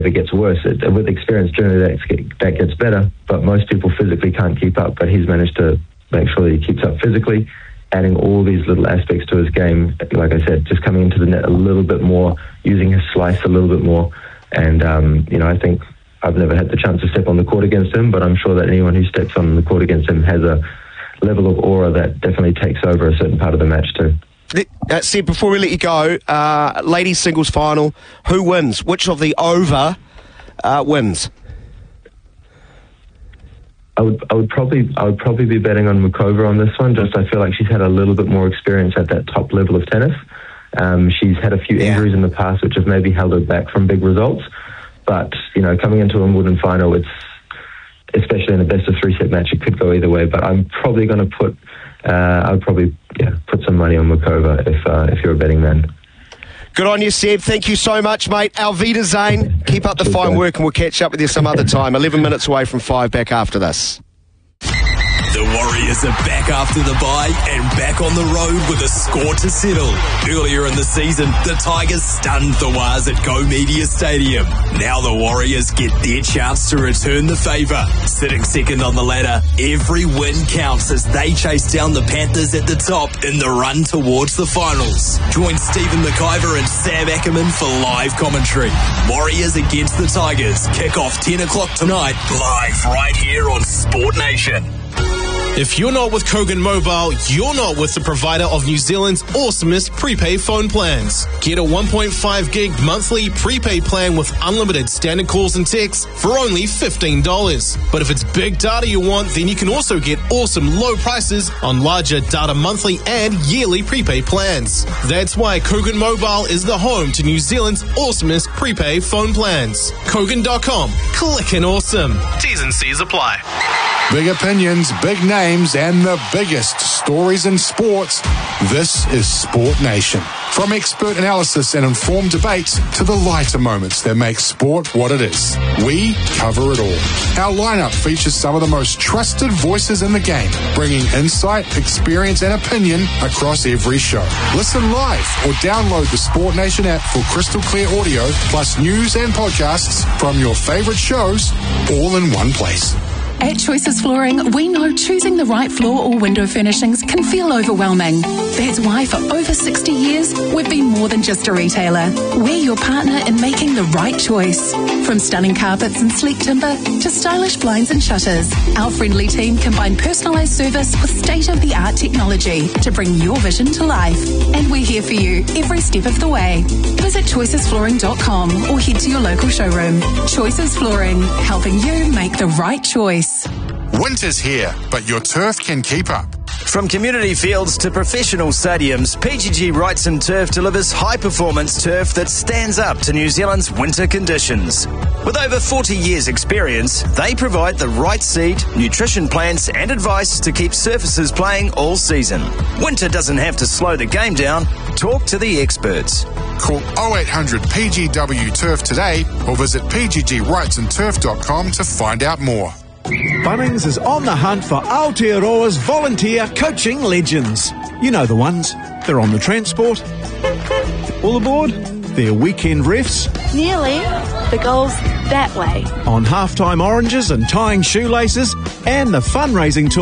it gets worse. With experience, generally that gets better, but most people physically can't keep up. But he's managed to make sure that he keeps up physically, adding all these little aspects to his game. Like I said, just coming into the net a little bit more, using his slice a little bit more. And, I think I've never had the chance to step on the court against him, but I'm sure that anyone who steps on the court against him has a level of aura that definitely takes over a certain part of the match too. Seb, before we let you go, ladies singles final, who wins? Which of the over wins? I would probably be betting on Muchova on this one. Just I feel like she's had a little bit more experience at that top level of tennis. She's had a few injuries in the past which have maybe held her back from big results. But, coming into a Wimbledon final, it's, especially in a best of 3-set match, it could go either way. But I'm probably going to put some money on Muchova if you're a betting man. Good on you, Seb. Thank you so much, mate. Auf Wiedersehen. Keep up the fine work and we'll catch up with you some other time. 11 minutes away from 5, back after this. The Warriors are back after the bye and back on the road with a score to settle. Earlier in the season, the Tigers stunned the Waz at Go Media Stadium. Now the Warriors get their chance to return the favour. Sitting second on the ladder, every win counts as they chase down the Panthers at the top in the run towards the finals. Join Stephen McIver and Sam Ackerman for live commentary. Warriors against the Tigers. Kick off 10 o'clock tonight, live right here on Sport Nation. If you're not with Kogan Mobile, you're not with the provider of New Zealand's awesomest prepaid phone plans. Get a 1.5 gig monthly prepaid plan with unlimited standard calls and texts for only $15. But if it's big data you want, then you can also get awesome low prices on larger data monthly and yearly prepaid plans. That's why Kogan Mobile is the home to New Zealand's awesomest prepaid phone plans. Kogan.com. Clickin' awesome. T's and C's apply. Big opinions, big names, and the biggest stories in sports. This is Sport Nation. From expert analysis and informed debates to the lighter moments that make sport what it is, we cover it all. Our lineup features some of the most trusted voices in the game, bringing insight, experience, and opinion across every show. Listen live or download the Sport Nation app for crystal clear audio, plus news and podcasts from your favorite shows, all in one place. At Choices Flooring, we know choosing the right floor or window furnishings can feel overwhelming. That's why for over 60 years, we've been more than just a retailer. We're your partner in making the right choice. From stunning carpets and sleek timber to stylish blinds and shutters, our friendly team combine personalised service with state-of-the-art technology to bring your vision to life. And we're here for you every step of the way. Visit choicesflooring.com or head to your local showroom. Choices Flooring, helping you make the right choice. Winter's here, but your turf can keep up. From community fields to professional stadiums, PGG Wrightson Turf delivers high-performance turf that stands up to New Zealand's winter conditions. With over 40 years' experience, they provide the right seed, nutrition plans and advice to keep surfaces playing all season. Winter doesn't have to slow the game down. Talk to the experts. Call 0800 PGW Turf today or visit pggwrightsonturf.com to find out more. Bunnings is on the hunt for Aotearoa's volunteer coaching legends. You know the ones. They're on the transport. All aboard. They're weekend refs. Nearly. The goal's that way. On halftime oranges and tying shoelaces. And the fundraising tour.